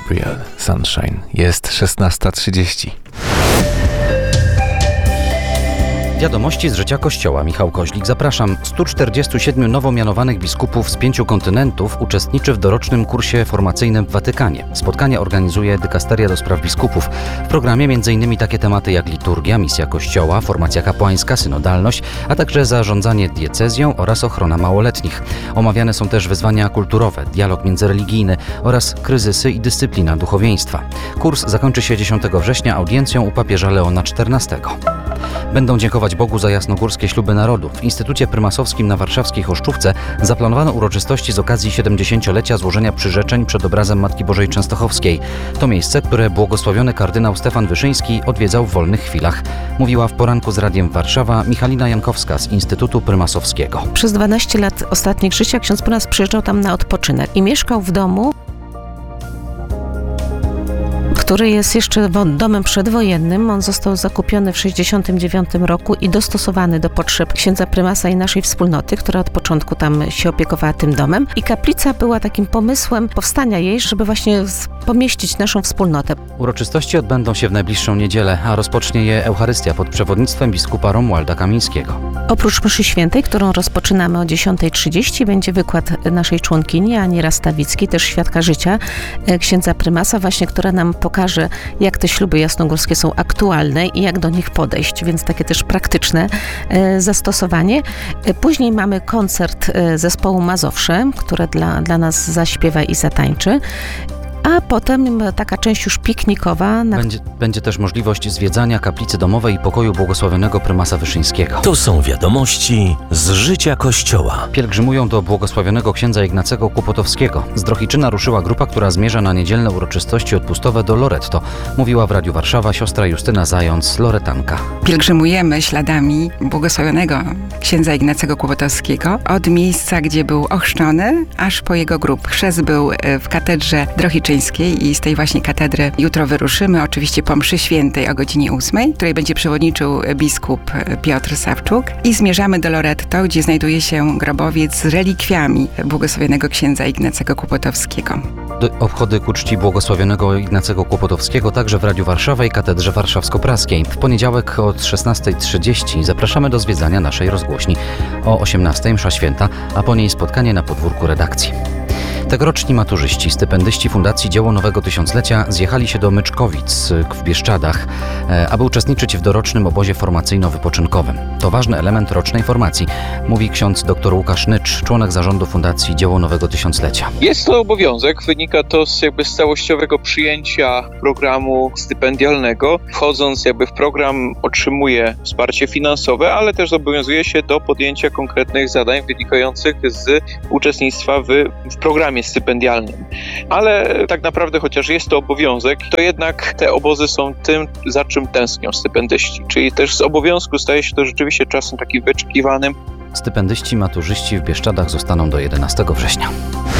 Gabriel, Sunshine. Jest 16:30. Wiadomości z życia Kościoła. Michał Koźlik, zapraszam. 147 nowo mianowanych biskupów z 5 kontynentów uczestniczy w dorocznym kursie formacyjnym w Watykanie. Spotkania organizuje Dykasteria do spraw biskupów. W programie m.in. takie tematy jak liturgia, misja Kościoła, formacja kapłańska, synodalność, a także zarządzanie diecezją oraz ochrona małoletnich. Omawiane są też wyzwania kulturowe, dialog międzyreligijny oraz kryzysy i dyscyplina duchowieństwa. Kurs zakończy się 10 września audiencją u papieża Leona XIV. Będą dziękować Bogu za jasnogórskie śluby narodu. W Instytucie Prymasowskim na warszawskiej Choszczówce zaplanowano uroczystości z okazji 70-lecia złożenia przyrzeczeń przed obrazem Matki Bożej Częstochowskiej. To miejsce, które błogosławiony kardynał Stefan Wyszyński odwiedzał w wolnych chwilach. Mówiła w poranku z Radiem Warszawa Michalina Jankowska z Instytutu Prymasowskiego. Przez 12 lat ostatnich życia ksiądz prymas przyjeżdżał tam na odpoczynek i mieszkał w domu, który jest jeszcze domem przedwojennym. On został zakupiony w 1969 roku i dostosowany do potrzeb księdza prymasa i naszej wspólnoty, która od początku tam się opiekowała tym domem. I kaplica była takim pomysłem powstania jej, żeby właśnie pomieścić naszą wspólnotę. Uroczystości odbędą się w najbliższą niedzielę, a rozpocznie je Eucharystia pod przewodnictwem biskupa Romualda Kamińskiego. Oprócz mszy świętej, którą rozpoczynamy o 10:30, będzie wykład naszej członkini Ani Rastawickiej, też świadka życia księdza prymasa, właśnie, która nam pokaże, jak te śluby jasnogórskie są aktualne i jak do nich podejść, więc takie też praktyczne zastosowanie. Później mamy koncert zespołu Mazowsze, które dla nas zaśpiewa i zatańczy. A potem taka część już piknikowa. Będzie też możliwość zwiedzania kaplicy domowej i pokoju błogosławionego prymasa Wyszyńskiego. To są wiadomości z życia Kościoła. Pielgrzymują do błogosławionego księdza Ignacego Kłopotowskiego. Z Drohiczyna ruszyła grupa, która zmierza na niedzielne uroczystości odpustowe do Loretto. Mówiła w Radiu Warszawa siostra Justyna Zając, loretanka. Pielgrzymujemy śladami błogosławionego księdza Ignacego Kłopotowskiego od miejsca, gdzie był ochrzczony, aż po jego grób. Chrzest był w katedrze drohiczyńskiej i z tej właśnie katedry jutro wyruszymy, oczywiście po mszy świętej o godzinie 8, której będzie przewodniczył biskup Piotr Sawczuk, i zmierzamy do Loretto, gdzie znajduje się grobowiec z relikwiami błogosławionego księdza Ignacego Kłopotowskiego. Obchody ku czci błogosławionego Ignacego Kłopotowskiego także w Radiu Warszawa i Katedrze Warszawsko-Praskiej. W poniedziałek od 16:30 zapraszamy do zwiedzania naszej rozgłośni. O 18:00 msza święta, a po niej spotkanie na podwórku redakcji. Tegoroczni maturzyści, stypendyści Fundacji Dzieło Nowego Tysiąclecia zjechali się do Myczkowic w Bieszczadach, aby uczestniczyć w dorocznym obozie formacyjno-wypoczynkowym. To ważny element rocznej formacji, mówi ksiądz dr Łukasz Nycz, członek zarządu Fundacji Dzieło Nowego Tysiąclecia. Jest to obowiązek, wynika to z całościowego przyjęcia programu stypendialnego. Wchodząc w program otrzymuje wsparcie finansowe, ale też zobowiązuje się do podjęcia konkretnych zadań wynikających z uczestnictwa w programie stypendialnym. Ale tak naprawdę, chociaż jest to obowiązek, to jednak te obozy są tym, za czym tęsknią stypendyści. Czyli też z obowiązku staje się to rzeczywiście czasem takim wyczekiwanym. Stypendyści maturzyści w Bieszczadach zostaną do 11 września.